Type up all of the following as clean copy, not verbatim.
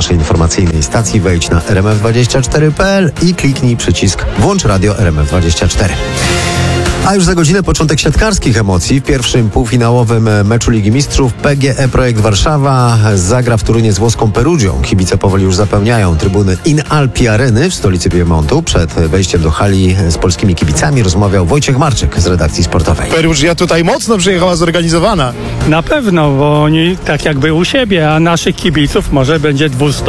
naszej informacyjnej stacji, wejdź na rmf24.pl i kliknij przycisk Włącz Radio RMF24. A już za godzinę początek siatkarskich emocji. W pierwszym półfinałowym meczu Ligi Mistrzów PGE Projekt Warszawa zagra w Turynie z włoską Perugią. Kibice powoli już zapełniają trybuny In Alpi Areny w stolicy Piemontu. Przed wejściem do hali z polskimi kibicami rozmawiał Wojciech Marczyk z redakcji sportowej. Perugia tutaj mocno przyjechała zorganizowana. Na pewno, bo oni tak jakby u siebie, a naszych kibiców może będzie 200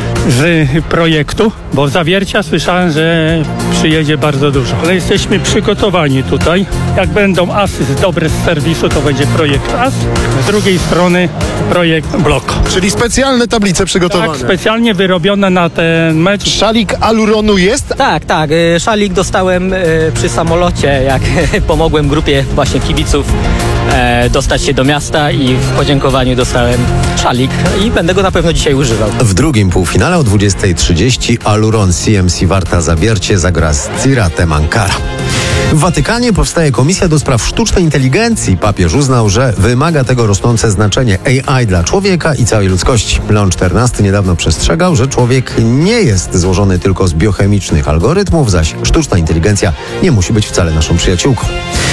z projektu, bo Zawiercia słyszałem, że przyjedzie bardzo dużo. Ale jesteśmy przygotowani tutaj. Jak będą asy dobre z serwisu, to będzie projekt AS. Z drugiej strony projekt Blok. Czyli specjalne tablice przygotowane. Tak, specjalnie wyrobione na ten mecz. Szalik Aluronu jest? Tak. Szalik dostałem przy samolocie, jak pomogłem grupie właśnie kibiców dostać się do miasta i w podziękowaniu dostałem szalik i będę go na pewno dzisiaj używał. W drugim półfinale o 20:30 Aluron CMC Warta Zawiercie zagra z Ziratem Ankara. W Watykanie powstaje Komisja do Spraw Sztucznej Inteligencji. Papież uznał, że wymaga tego rosnące znaczenie AI dla człowieka i całej ludzkości. Leon XIV niedawno przestrzegał, że człowiek nie jest złożony tylko z biochemicznych algorytmów, zaś sztuczna inteligencja nie musi być wcale naszą przyjaciółką.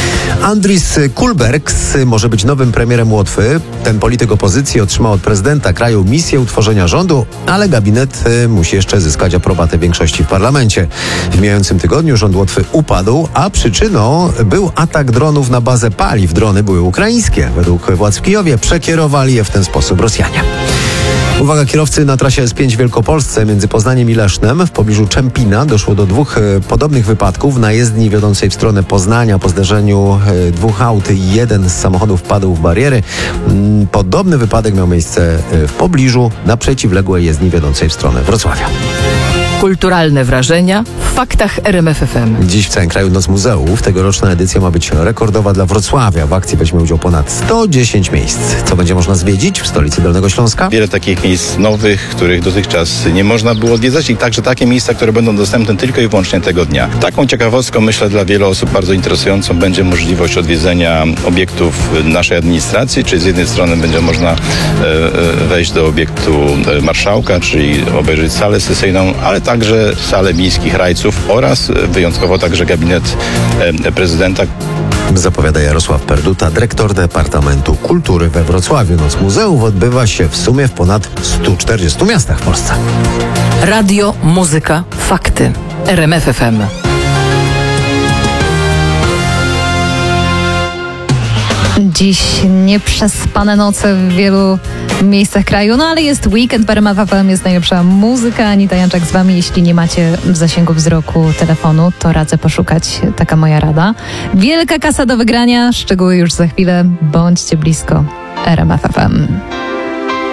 Andris Kulbergs może być nowym premierem Łotwy. Ten polityk opozycji otrzymał od prezydenta kraju misję utworzenia rządu, ale gabinet musi jeszcze zyskać aprobatę większości w parlamencie. W mijającym tygodniu rząd Łotwy upadł, a przyczyną był atak dronów na bazę paliw. Drony były ukraińskie. Według władz w Kijowie przekierowali je w ten sposób Rosjanie. Uwaga, kierowcy na trasie S5 w Wielkopolsce między Poznaniem i Lesznem w pobliżu Czempina doszło do dwóch podobnych wypadków na jezdni wiodącej w stronę Poznania. Po zderzeniu dwóch aut jeden z samochodów wpadł w bariery. Podobny wypadek miał miejsce w pobliżu na przeciwległej jezdni wiodącej w stronę Wrocławia. Kulturalne wrażenia w faktach RMF FM. Dziś w całym kraju Noc Muzeów. Tegoroczna edycja ma być rekordowa dla Wrocławia. W akcji weźmie udział ponad 110 miejsc. Co będzie można zwiedzić w stolicy Dolnego Śląska? Wiele takich miejsc nowych, których dotychczas nie można było odwiedzać i także takie miejsca, które będą dostępne tylko i wyłącznie tego dnia. Taką ciekawostką, myślę, dla wielu osób bardzo interesującą będzie możliwość odwiedzenia obiektów naszej administracji, czyli z jednej strony będzie można wejść do obiektu marszałka, czyli obejrzeć salę sesyjną, ale także salę miejskich rajców oraz wyjątkowo także gabinet prezydenta. Zapowiada Jarosław Perduta, dyrektor Departamentu Kultury we Wrocławiu. Noc Muzeów odbywa się w sumie w ponad 140 miastach w Polsce. Radio, muzyka, fakty. RMF FM. Dziś nieprzespane noce w wielu miejscach kraju, no ale jest weekend, w RMF FM jest najlepsza muzyka. Anita Janczak z wami. Jeśli nie macie w zasięgu wzroku telefonu, to radzę poszukać, taka moja rada. Wielka kasa do wygrania, szczegóły już za chwilę. Bądźcie blisko RMF FM.